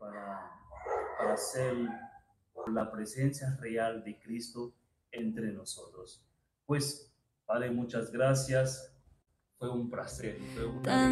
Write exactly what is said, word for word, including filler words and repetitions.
para, para hacer la presencia real de Cristo entre nosotros. Pues, Padre, muchas gracias. Fue un placer, fue una